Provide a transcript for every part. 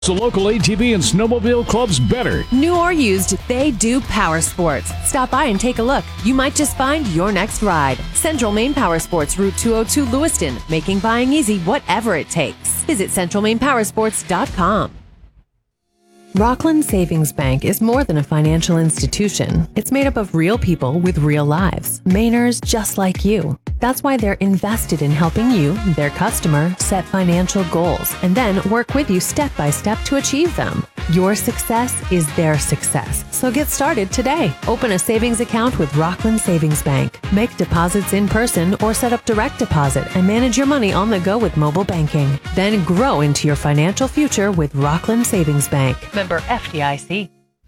So local ATV and snowmobile clubs better. New or used, they do power sports. Stop by and take a look. You might just find your next ride. Central Maine Power Sports, Route 202 Lewiston, making buying easy whatever it takes. Visit centralmainepowersports.com. Rockland Savings Bank is more than a financial institution. It's made up of real people with real lives, Mainers just like you. That's why they're invested in helping you, their customer, set financial goals and then work with you step by step to achieve them. Your success is their success. So get started today. Open a savings account with Rockland Savings Bank. Make deposits in person or set up direct deposit and manage your money on the go with mobile banking. Then grow into your financial future with Rockland Savings Bank. Member FDIC.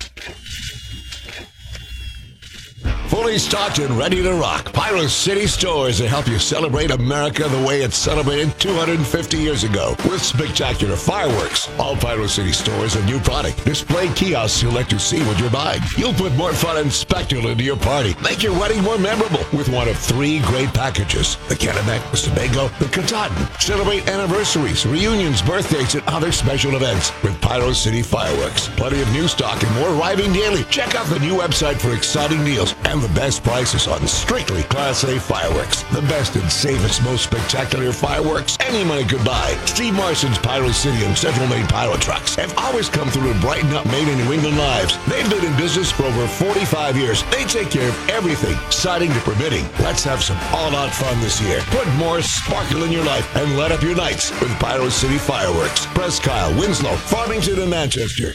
Fully stocked and ready to rock. Pyro City Stores to help you celebrate America the way it's celebrated 250 years ago with spectacular fireworks. All Pyro City Stores have new product. Display kiosks who let you see what you're buying. You'll put more fun and spectacle into your party. Make your wedding more memorable with one of 3 great packages. The Kennebec, the Sebago, the Katahdin. Celebrate anniversaries, reunions, birthdays, and other special events with Pyro City Fireworks. Plenty of new stock and more arriving daily. Check out the new website for exciting deals and the best prices on strictly Class A fireworks. The best and safest, most spectacular fireworks any money could buy. Steve Marson's Pyro City and Central Maine Pyro Trucks have always come through to brighten up Maine and New England lives. They've been in business for over 45 years. They take care of everything, siding to permitting. Let's have some all-out fun this year. Put more sparkle in your life and light up your nights with Pyro City Fireworks. Presque Isle, Winslow, Farmington, and Manchester.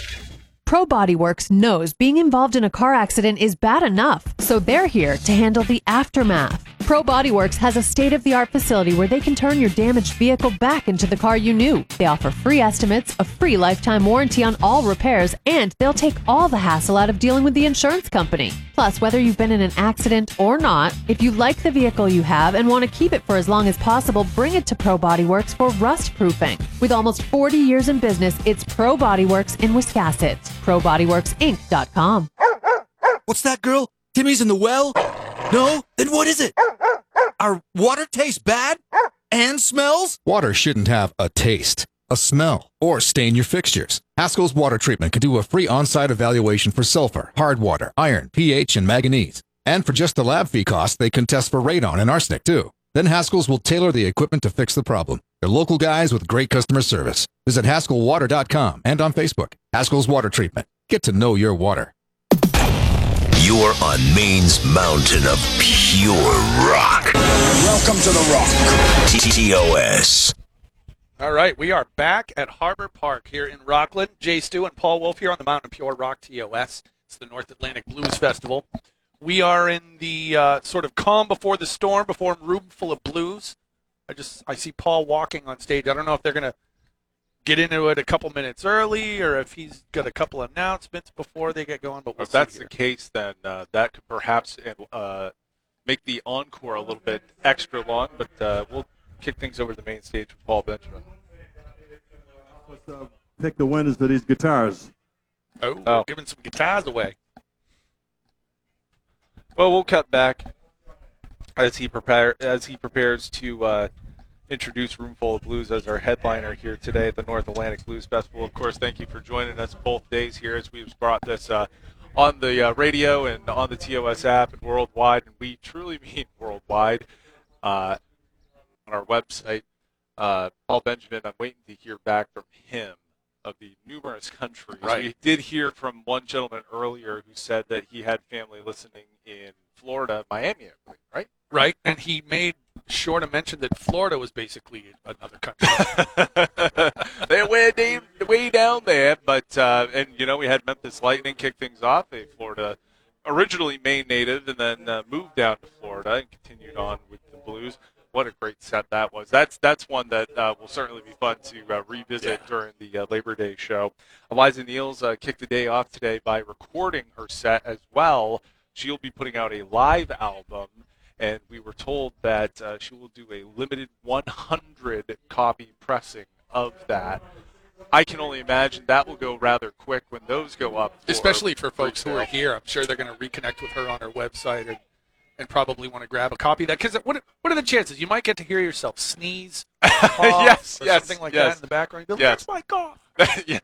Pro Body Works knows being involved in a car accident is bad enough, so they're here to handle the aftermath. Pro Body Works has a state-of-the-art facility where they can turn your damaged vehicle back into the car you knew. They offer free estimates, a free lifetime warranty on all repairs, and they'll take all the hassle out of dealing with the insurance company. Plus, whether you've been in an accident or not, if you like the vehicle you have and want to keep it for as long as possible, bring it to Pro Body Works for rust proofing. With almost 40 years in business, it's Pro Body Works in Wiscasset. ProBodyWorksInc.com. What's that, girl? Timmy's in the well? No? Then what is it? Our water tastes bad? And smells? Water shouldn't have a taste, a smell, or stain your fixtures. Haskell's Water Treatment can do a free on-site evaluation for sulfur, hard water, iron, pH, and manganese. And for just the lab fee cost, they can test for radon and arsenic, too. Then Haskell's will tailor the equipment to fix the problem. They're local guys with great customer service. Visit HaskellWater.com and on Facebook. Haskell's Water Treatment. Get to know your water. You're on Maine's mountain of pure rock. Welcome to the Rock. TOS. All right, we are back at Harbor Park here in Rockland. Jay Stu and Paul Wolf here on the Mountain of Pure Rock TOS. It's the North Atlantic Blues Festival. We are in the sort of calm before the storm, before a room full of blues. I see Paul walking on stage. I don't know if they're going to get into it a couple minutes early or if he's got a couple announcements before they get going. But if that's the case, then that could perhaps make the encore a little bit extra long. But we'll kick things over to the main stage with Paul Benjamin. Let's pick the winners of these guitars. We're giving some guitars away. Well, we'll cut back as he prepares to introduce Roomful of Blues as our headliner here today at the North Atlantic Blues Festival. Of course, thank you for joining us both days here as we've brought this on the radio and on the TOS app and worldwide, and we truly mean worldwide. On our website, Paul Benjamin, I'm waiting to hear back from him of the numerous countries. Right. We did hear from one gentleman earlier who said that he had family listening in Florida, Miami, I believe, right? Right, and he made sure to mention that Florida was basically another country. They're way down there, but and we had Memphis Lightning kick things off. A Florida, originally Maine native, and then moved down to Florida and continued on with the Blues. What a great set that was. That's one that will certainly be fun to revisit during the Labor Day show. Eliza Niels kicked the day off today by recording her set as well. She'll be putting out a live album, and we were told that she will do a limited 100 copy pressing of that. I can only imagine that will go rather quick when those go up. Especially for folks who are here. I'm sure they're going to reconnect with her on her website and and probably want to grab a copy of that. Because what are the chances? You might get to hear yourself sneeze, cough, Yes, or yes, something like yes. that in the background. You'll be like, Yes. that's my cough. Yeah,